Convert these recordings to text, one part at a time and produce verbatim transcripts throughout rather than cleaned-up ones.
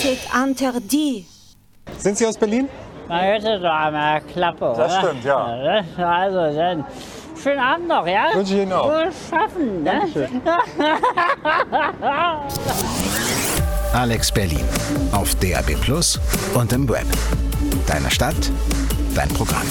C'est interdit. Sind Sie aus Berlin? Na, jetzt ist doch einmal Klappe, oder? Das stimmt, ja. ja. Also, dann schönen Abend noch, ja? Wünsche ich Ihnen auch. Gut schaffen, ne? Alex Berlin auf D A B Plus und im Web. Deine Stadt, dein Programm.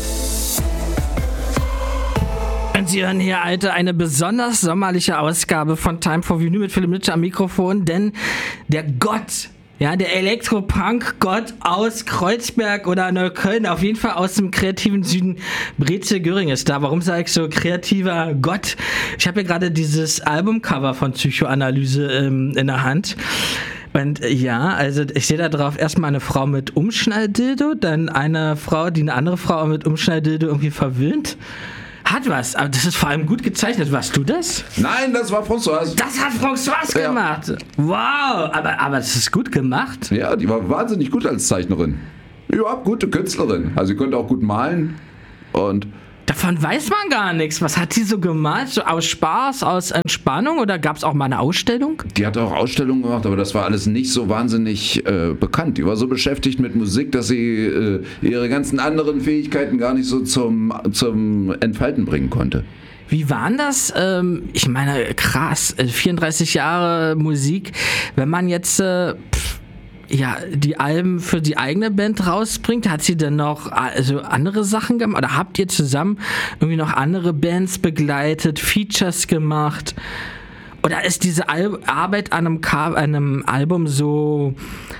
Und Sie hören hier, Alte, eine besonders sommerliche Ausgabe von Time for Vinyl mit Philipp Nitsche am Mikrofon, denn der Gott, ja, der Elektropunk-Gott aus Kreuzberg oder Neukölln, auf jeden Fall aus dem kreativen Süden, Breze Göring ist da. Warum sage ich so kreativer Gott? Ich habe hier gerade dieses Albumcover von Psychoanalyse ähm, in der Hand. Und ja, also ich sehe da drauf erstmal eine Frau mit Umschnalldildo, dann eine Frau, die eine andere Frau mit Umschnalldildo irgendwie verwöhnt. Hat was, aber das ist vor allem gut gezeichnet. Warst du das? Nein, das war Françoise. Das hat Françoise ja. gemacht. Wow, aber, aber das ist gut gemacht. Ja, die war wahnsinnig gut als Zeichnerin. Überhaupt gute Künstlerin. Also sie konnte auch gut malen und... Davon weiß man gar nichts. Was hat die so gemalt? So aus Spaß, aus Entspannung oder gab es auch mal eine Ausstellung? Die hat auch Ausstellungen gemacht, aber das war alles nicht so wahnsinnig äh, bekannt. Die war so beschäftigt mit Musik, dass sie äh, ihre ganzen anderen Fähigkeiten gar nicht so zum, zum Entfalten bringen konnte. Wie waren das? Ähm, ich meine, krass, vierunddreißig Jahre Musik. Wenn man jetzt... Äh, pff, ja, die Alben für die eigene Band rausbringt, hat sie denn noch also andere Sachen gemacht? Oder habt ihr zusammen irgendwie noch andere Bands begleitet, Features gemacht? Oder ist diese Al- Arbeit an einem, Ka- einem Album so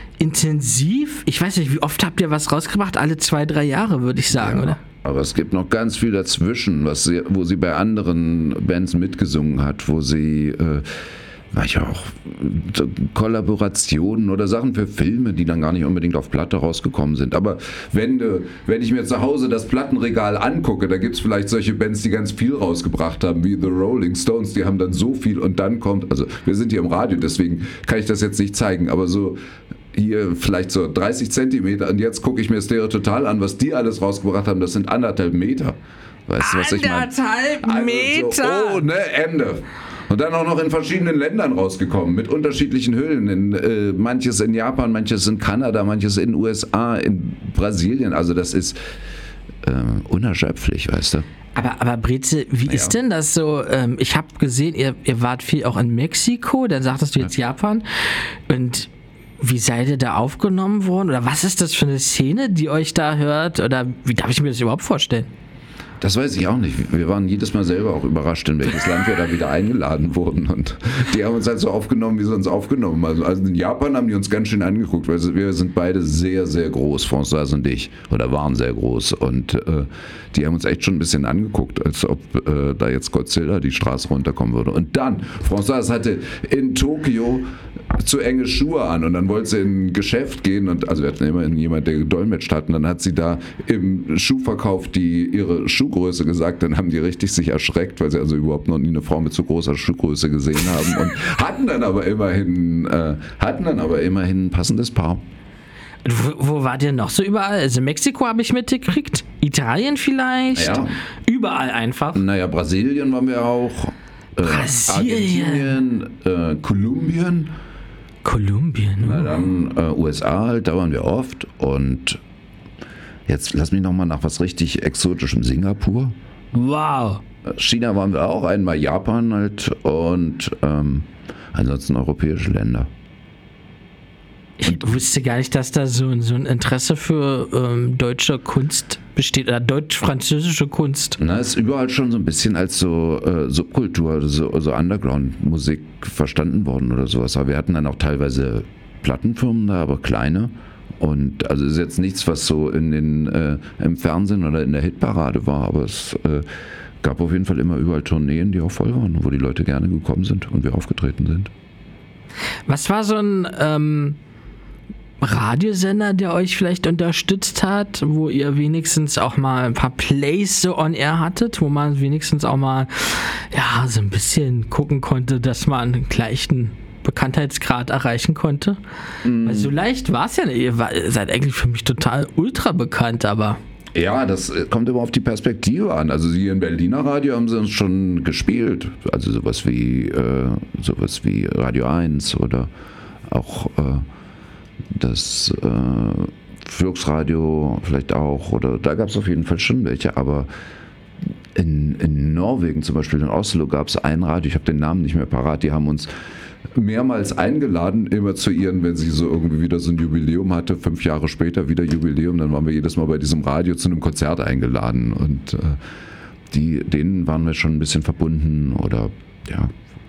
intensiv? Ich weiß nicht, wie oft habt ihr was rausgebracht? Alle zwei, drei Jahre, würde ich sagen, ja, oder? Aber es gibt noch ganz viel dazwischen, was sie, wo sie bei anderen Bands mitgesungen hat, wo sie... Äh, manchmal auch Kollaborationen oder Sachen für Filme, die dann gar nicht unbedingt auf Platte rausgekommen sind. Aber wenn, de, wenn ich mir zu Hause das Plattenregal angucke, da gibt es vielleicht solche Bands, die ganz viel rausgebracht haben, wie The Rolling Stones, die haben dann so viel und dann kommt, also wir sind hier im Radio, deswegen kann ich das jetzt nicht zeigen, aber so hier vielleicht so dreißig Zentimeter und jetzt gucke ich mir Stereo Total an, was die alles rausgebracht haben, das sind anderthalb Meter. Weißt du, was ich meine? Anderthalb Meter! Also so ohne Ende. Und dann auch noch in verschiedenen Ländern rausgekommen, mit unterschiedlichen Hüllen. In, äh, manches in Japan, manches in Kanada, manches in den U S A, in Brasilien. Also das ist äh, unerschöpflich, weißt du. Aber, aber Breze, wie ja. ist denn das so? Ähm, ich habe gesehen, ihr, ihr wart viel auch in Mexiko, dann sagtest du jetzt ja. Japan. Und wie seid ihr da aufgenommen worden? Oder was ist das für eine Szene, die euch da hört? Oder wie darf ich mir das überhaupt vorstellen? Das weiß ich auch nicht. Wir waren jedes Mal selber auch überrascht, in welches Land wir da wieder eingeladen wurden. Und die haben uns halt so aufgenommen, wie sie uns aufgenommen haben. Also, also in Japan haben die uns ganz schön angeguckt, weil wir sind beide sehr, sehr groß, Françoise und ich. Oder waren sehr groß. Und äh, die haben uns echt schon ein bisschen angeguckt, als ob äh, da jetzt Godzilla die Straße runterkommen würde. Und dann, Françoise hatte in Tokio zu enge Schuhe an und dann wollte sie in ein Geschäft gehen und also wir hatten immerhin jemand, der gedolmetscht hat und dann hat sie da im Schuhverkauf die ihre Schuhgröße gesagt, dann haben die richtig sich erschreckt, weil sie also überhaupt noch nie eine Frau mit so großer Schuhgröße gesehen haben und hatten dann aber immerhin äh, hatten dann aber immerhin ein passendes Paar. Wo, wo wart ihr noch so überall? Also Mexiko habe ich mitgekriegt, Italien vielleicht, ja. Überall einfach. Naja, Brasilien waren wir auch, äh, Brasilien, Argentinien, äh, Kolumbien. Kolumbien. Na dann äh, U S A halt, da waren wir oft und jetzt lass mich nochmal nach was richtig Exotischem, Singapur. Wow. China waren wir auch, einmal Japan halt und ähm, ansonsten europäische Länder. Ich wusste gar nicht, dass da so, so ein Interesse für ähm, deutsche Kunst besteht, oder deutsch-französische Kunst. Na, ist überall schon so ein bisschen als so äh, Subkultur, so, so Underground-Musik verstanden worden oder sowas. Aber wir hatten dann auch teilweise Plattenfirmen da, aber kleine. Und also ist jetzt nichts, was so in den, äh, im Fernsehen oder in der Hitparade war, aber es äh, gab auf jeden Fall immer überall Tourneen, die auch voll waren, wo die Leute gerne gekommen sind und wir aufgetreten sind. Was war so ein ähm, Radiosender, der euch vielleicht unterstützt hat, wo ihr wenigstens auch mal ein paar Plays so on air hattet, wo man wenigstens auch mal ja so ein bisschen gucken konnte, dass man einen gleichen Bekanntheitsgrad erreichen konnte? Mm. Weil so leicht war es ja nicht. Ihr, war, ihr seid eigentlich für mich total ultra bekannt, aber... Ja, das kommt immer auf die Perspektive an. Also hier im Berliner Radio haben sie uns schon gespielt. Also sowas wie, äh, sowas wie Radio eins oder auch... Äh, das äh, Fluxradio vielleicht auch, oder da gab es auf jeden Fall schon welche, aber in, in Norwegen zum Beispiel, in Oslo gab es ein Radio, ich habe den Namen nicht mehr parat, die haben uns mehrmals eingeladen, immer zu ihren, wenn sie so irgendwie wieder so ein Jubiläum hatte, fünf Jahre später wieder Jubiläum, dann waren wir jedes Mal bei diesem Radio zu einem Konzert eingeladen und äh, die, denen waren wir schon ein bisschen verbunden oder ja.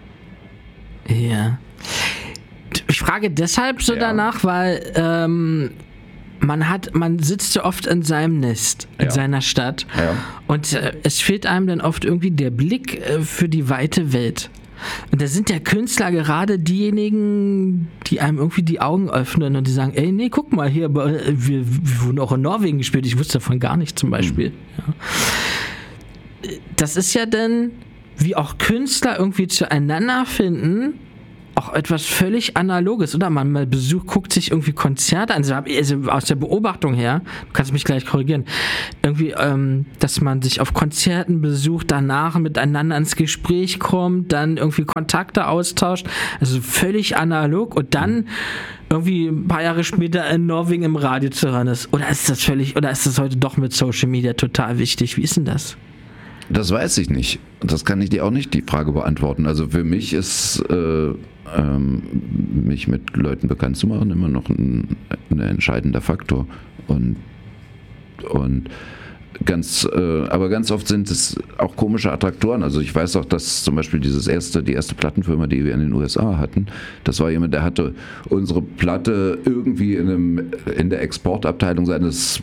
Ja. Ich frage deshalb so Ja. danach, weil ähm, man hat, man sitzt so oft in seinem Nest, in Ja. seiner Stadt Ja. und äh, es fehlt einem dann oft irgendwie der Blick äh, für die weite Welt. Und da sind ja Künstler gerade diejenigen, die einem irgendwie die Augen öffnen und die sagen, ey, nee, guck mal hier, wir, wir wurden auch in Norwegen gespielt, ich wusste davon gar nicht zum Beispiel. Mhm. Ja. Das ist ja dann, wie auch Künstler irgendwie zueinander finden, auch etwas völlig Analoges, oder? Man mal besucht, guckt sich irgendwie Konzerte an, also, also aus der Beobachtung her, du kannst mich gleich korrigieren, irgendwie, ähm, dass man sich auf Konzerten besucht, danach miteinander ins Gespräch kommt, dann irgendwie Kontakte austauscht, also völlig analog und dann irgendwie ein paar Jahre später in Norwegen im Radio zu hören ist. Oder ist das völlig, oder ist das heute doch mit Social Media total wichtig? Wie ist denn das? Das weiß ich nicht. Das kann ich dir auch nicht die Frage beantworten. Also für mich ist äh, ähm, mich mit Leuten bekannt zu machen immer noch ein, ein entscheidender Faktor. Und, und ganz, äh, aber ganz oft sind es auch komische Attraktoren. Also ich weiß auch, dass zum Beispiel dieses erste, die erste Plattenfirma, die wir in den U S A hatten, das war jemand, der hatte unsere Platte irgendwie in, einem, in der Exportabteilung seines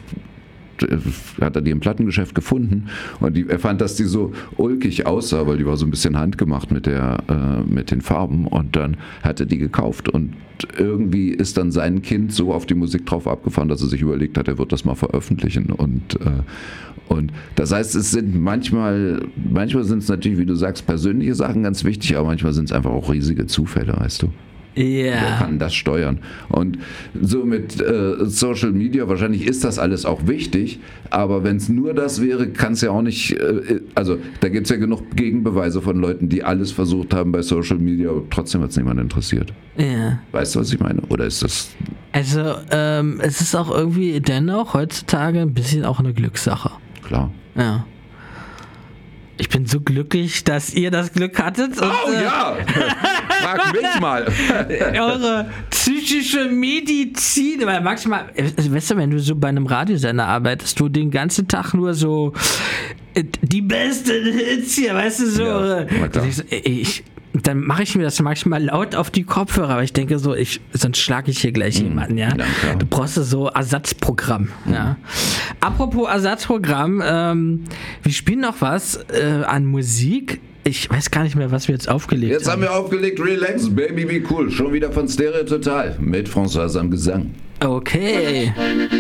hat er die im Plattengeschäft gefunden und die, er fand, dass die so ulkig aussah, weil die war so ein bisschen handgemacht mit, der, äh, mit den Farben und dann hat er die gekauft und irgendwie ist dann sein Kind so auf die Musik drauf abgefahren, dass er sich überlegt hat, er wird das mal veröffentlichen und, äh, und das heißt, es sind manchmal, manchmal sind es natürlich, wie du sagst, persönliche Sachen ganz wichtig, aber manchmal sind es einfach auch riesige Zufälle, weißt du. Ja. Wer kann das steuern? Und so mit äh, Social Media, wahrscheinlich ist das alles auch wichtig, aber wenn es nur das wäre, kann es ja auch nicht, äh, also da gibt es ja genug Gegenbeweise von Leuten, die alles versucht haben bei Social Media, aber trotzdem hat es niemand interessiert. Ja. Weißt du, was ich meine? Oder ist das... Also, ähm, es ist auch irgendwie dennoch heutzutage ein bisschen auch eine Glückssache. Klar. Ja. Ich bin so glücklich, dass ihr das Glück hattet. Und, Oh äh, ja! Frag mich mal! eure psychische Medizin, weil manchmal, also, weißt du, wenn du so bei einem Radiosender arbeitest, du den ganzen Tag nur so äh, die besten Hits hier, weißt du, so. Ja, äh, na klar. ich, so, ey, ich, dann mache ich mir das manchmal laut auf die Kopfhörer, aber ich denke so, ich, sonst schlage ich hier gleich Mhm. jemanden, ja. Ja, klar. Du brauchst so Ersatzprogramm, Mhm. ja. Apropos Ersatzprogramm, ähm, wir spielen noch was äh, an Musik. Ich weiß gar nicht mehr, was wir jetzt aufgelegt Jetzt haben wir aufgelegt, Relax, Baby, be cool. Schon wieder von Stereo Total mit François am Gesang. Okay.